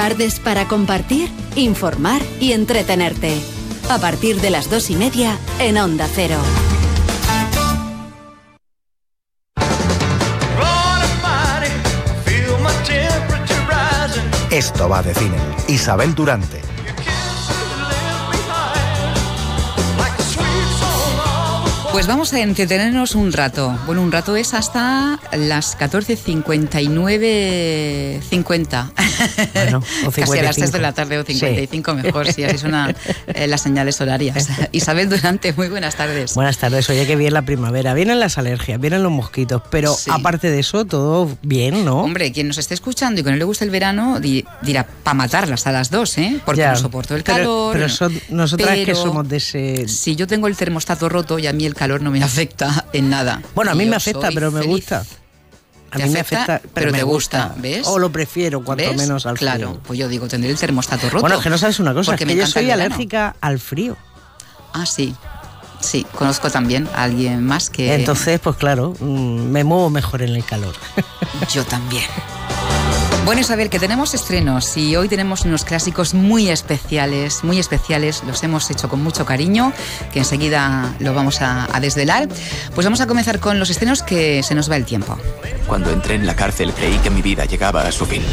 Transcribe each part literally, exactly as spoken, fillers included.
Tardes para compartir, informar y entretenerte. A partir de las dos y media en Onda Cero. Esto va de cine. Isabel Durante. Pues vamos a entretenernos un rato. Bueno, un rato es hasta las catorce cincuenta y nueve cincuenta. Bueno, o casi a las tres de la tarde o cincuenta y cinco, sí. Mejor, si así suenan eh, las señales horarias. Isabel Durante, muy buenas tardes. Buenas tardes. Oye, que bien la primavera. Vienen las alergias, vienen los mosquitos, pero sí. Aparte de eso, todo bien, ¿no? Hombre, quien nos esté escuchando y que no le guste el verano di, dirá, para matarlas a las dos, ¿eh? Porque ya, no soporto el calor. Pero, pero son, nosotras pero, que somos de ese... Si yo tengo el termostato roto y a mí el calor no me afecta en nada. Bueno, a mí me afecta, pero me feliz. gusta. A mí me afecta, afecta, pero, pero me te gusta. gusta, ¿ves? O lo prefiero, cuanto ¿ves? menos al claro, frío. Pues yo digo, tendré el termostato roto. Bueno, es que no sabes una cosa, es que yo soy el alérgica al frío. Ah, sí. Sí, conozco también a alguien más que... Entonces, pues claro, me muevo mejor en el calor. Yo también. Bueno, Isabel, que tenemos estrenos y hoy tenemos unos clásicos muy especiales, muy especiales, los hemos hecho con mucho cariño, que enseguida lo vamos a, a desvelar. Pues vamos a comenzar con los estrenos, que se nos va el tiempo. Cuando entré en la cárcel creí que mi vida llegaba a su fin.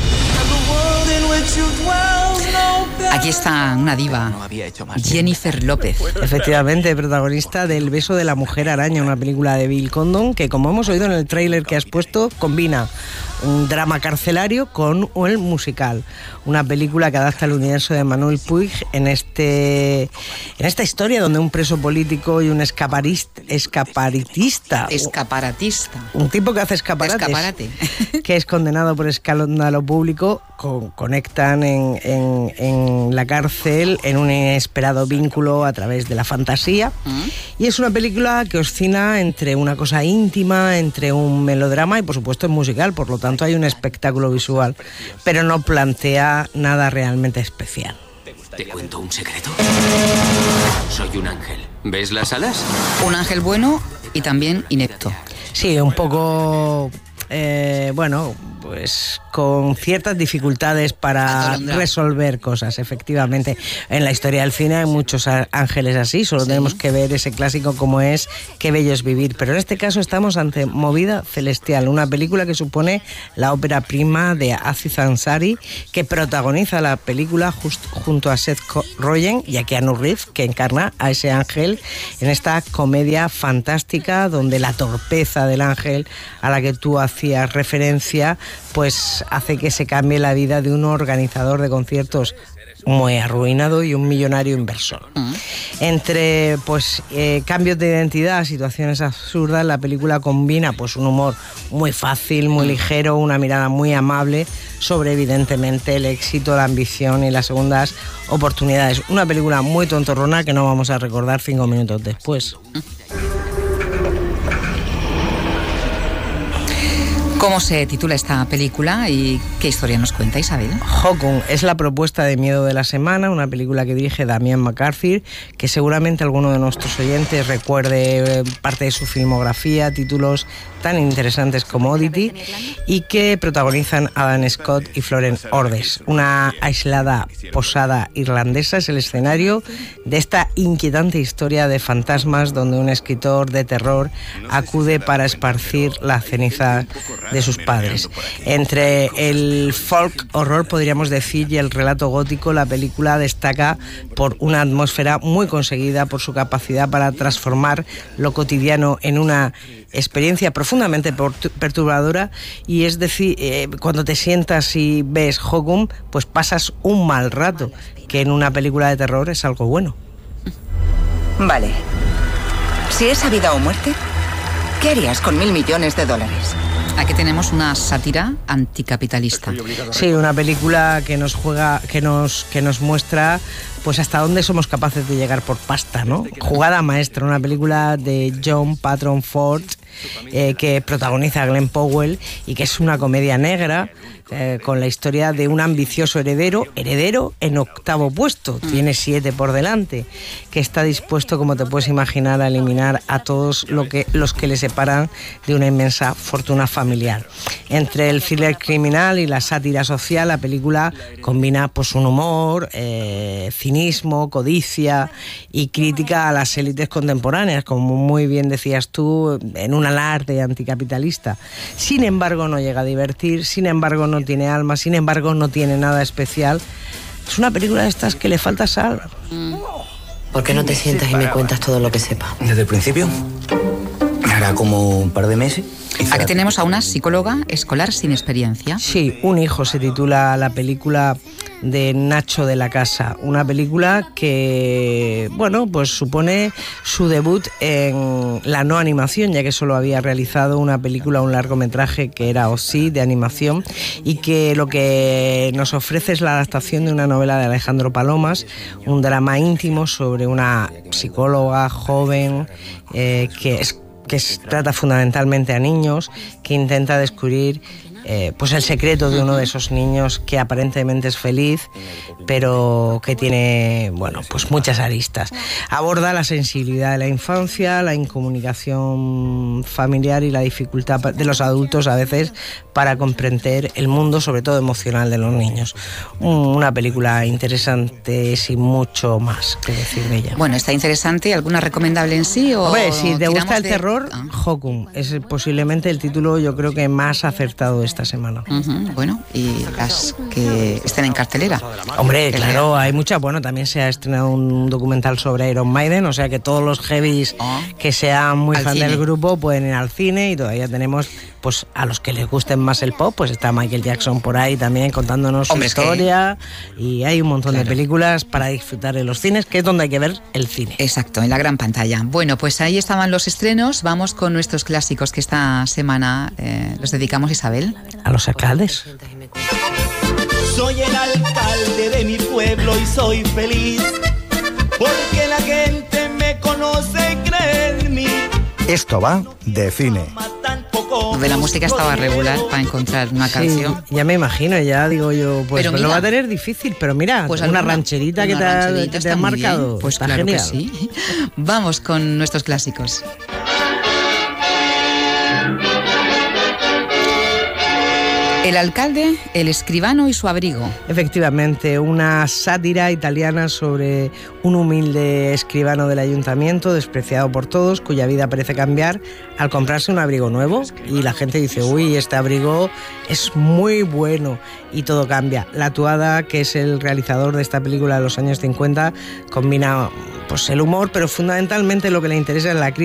Aquí está una diva, Jennifer López. Efectivamente, protagonista del Beso de la Mujer Araña, una película de Bill Condon que, como hemos oído en el tráiler que has puesto, combina un drama carcelario con el musical. Una película que adapta el universo de Manuel Puig en este en esta historia donde un preso político y un escaparista, escaparitista escaparatista un tipo que hace escaparates, escaparate, que es condenado por escándalo público, con, conectan en, en, en la cárcel en un inesperado vínculo a través de la fantasía. ¿Mm? Y es una película que oscila entre una cosa íntima, entre un melodrama y por supuesto es musical, por lo tanto hay un espectáculo visual, pero no plantea nada realmente especial. ¿Te cuento un secreto? Soy un ángel. ¿Ves las alas? Un ángel bueno y también inepto. Sí, un poco... Eh, bueno, pues con ciertas dificultades para resolver cosas, efectivamente. En la historia del cine hay muchos ángeles así, solo sí. Tenemos que ver ese clásico como es Qué bello es vivir. Pero en este caso estamos ante Movida Celestial, una película que supone la ópera prima de Aziz Ansari, que protagoniza la película just, junto a Seth Rogen y a Keanu Reeves, que encarna a ese ángel en esta comedia fantástica donde la torpeza del ángel a la que tú hacías referencia pues hace que se cambie la vida de un organizador de conciertos muy arruinado y un millonario inversor. Uh-huh. Entre pues eh, cambios de identidad, situaciones absurdas, la película combina pues un humor muy fácil, muy ligero, una mirada muy amable sobre evidentemente el éxito, la ambición y las segundas oportunidades. Una película muy tontorrona que no vamos a recordar cinco minutos después. Uh-huh. ¿Cómo se titula esta película y qué historia nos cuenta, Isabel? Hokum es la propuesta de miedo de la semana, una película que dirige Damián McCarthy, que seguramente alguno de nuestros oyentes recuerde parte de su filmografía, títulos tan interesantes como Oddity, y que protagonizan Adam Scott y Florence Ordes. Una aislada posada irlandesa es el escenario de esta inquietante historia de fantasmas donde un escritor de terror acude para esparcir la ceniza de sus padres. Entre el folk horror, podríamos decir, y el relato gótico, la película destaca por una atmósfera muy conseguida, por su capacidad para transformar lo cotidiano en una experiencia profundamente perturbadora, y es decir, eh, cuando te sientas y ves Hokum, pues pasas un mal rato, que en una película de terror es algo bueno. Vale. Si es vida o muerte, ¿qué harías con mil millones de dólares? Aquí tenemos una sátira anticapitalista. Sí, una película que nos juega, que nos, que nos muestra pues hasta dónde somos capaces de llegar por pasta, ¿no? Jugada maestra, una película de John Patton Ford, eh, que protagoniza a Glenn Powell y que es una comedia negra, eh, con la historia de un ambicioso heredero, heredero en octavo puesto, tiene siete por delante, que está dispuesto, como te puedes imaginar, a eliminar a todos lo que, los que le separan de una inmensa fortuna familiar. Entre el thriller criminal y la sátira social, la película combina pues un humor, eh, cinismo, codicia y crítica a las élites contemporáneas, como muy bien decías tú, en un alarde anticapitalista. Sin embargo, no llega a divertir, sin embargo, no tiene alma, sin embargo, no tiene nada especial. Es una película de estas que le falta sal. ¿Por qué no te sientas y me cuentas todo lo que sepas? ¿Desde el principio? Hará como un par de meses. Aquí tenemos a una psicóloga escolar sin experiencia. Sí, Un hijo se titula la película de Nacho de la Casa, una película que, bueno, pues supone su debut en la no animación, ya que solo había realizado una película, un largometraje que era O sí, de animación, y que lo que nos ofrece es la adaptación de una novela de Alejandro Palomas, un drama íntimo sobre una psicóloga joven eh, que es que trata fundamentalmente a niños, que intenta descubrir eh, pues el secreto de uno de esos niños que aparentemente es feliz, pero que tiene, bueno, pues muchas aristas. Aborda la sensibilidad de la infancia, la incomunicación familiar y la dificultad de los adultos a veces para comprender el mundo, sobre todo emocional, de los niños. Una película interesante sin mucho más que decir de ella. Bueno, está interesante. ¿Alguna recomendable en sí? O Hombre, si te gusta el de... terror, ah. Hokum es posiblemente el título, yo creo que más acertado esta semana. Uh-huh. Bueno, y las que estén en cartelera. Hombre, claro, hay muchas. Bueno, también se ha estrenado un documental sobre Iron Maiden, o sea que todos los heavies oh. que sean muy fan del grupo pueden ir al cine, y todavía tenemos, pues a los que les gusten más el pop, pues está Michael Jackson por ahí también contándonos Hombre, su historia, que... y hay un montón claro. de películas para disfrutar en los cines, que es donde hay que ver el cine. Exacto, en la gran pantalla. Bueno, pues ahí estaban los estrenos. Vamos con nuestros clásicos que esta semana eh, los dedicamos, Isabel. A los alcaldes. Soy el alcalde de mi pueblo y soy feliz porque la gente me conoce y cree en mí. Esto va de cine. De la música estaba regular para encontrar una sí, canción. Ya me imagino, ya digo yo, pues pero mira, lo va a tener difícil, pero mira, pues una alguna, rancherita que una te, ha, que te ha marcado. Pues está claro genial. Que sí. Vamos con nuestros clásicos. El alcalde, el escribano y su abrigo. Efectivamente, una sátira italiana sobre un humilde escribano del ayuntamiento, despreciado por todos, cuya vida parece cambiar al comprarse un abrigo nuevo, y la gente dice, uy, este abrigo es muy bueno, y todo cambia. La Tuada, que es el realizador de esta película de los años cincuenta, combina pues el humor, pero fundamentalmente lo que le interesa es la crítica